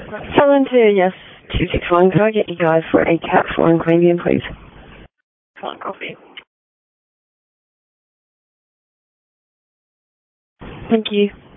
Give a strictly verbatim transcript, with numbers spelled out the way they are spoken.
Volunteer, yes, two six one. Could I get you guys for a cat four and Queanbeyan, please? One coffee. Thank you.